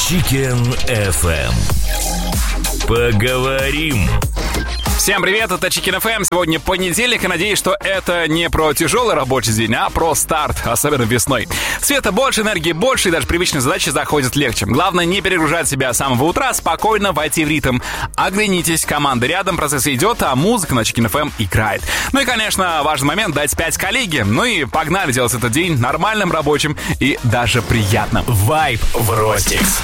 Chicken FM. Поговорим. Всем привет, это Chicken FM. Сегодня понедельник, и надеюсь, что это не про тяжелый рабочий день, а про старт, особенно весной. Света больше, энергии больше, и даже привычные задачи заходят легче. Главное не перегружать себя с самого утра, спокойно войти в ритм. Оглянитесь, команда рядом, процесс идет, а музыка на Chicken FM играет. Ну и, конечно, важный момент — дать 5 коллеге. Ну и погнали делать этот день нормальным, рабочим и даже приятным. Вайб в Ростикс.